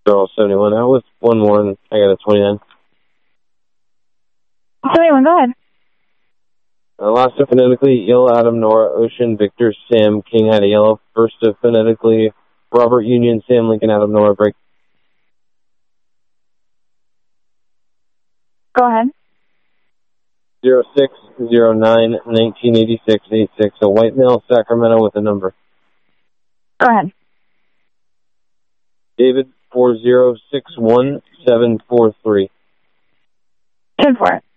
Girl 71 out with one more, and I got a 29. 71, go ahead. Last of phonetically, Yellow, Adam, Nora, Ocean, Victor, Sam, King, Ida, Yellow. First of phonetically, Robert, Union, Sam, Lincoln, Adam, Nora, break. Go ahead. 0609-1986-86, a white male, Sacramento with a number. Go ahead. David, 4061743. 10-4.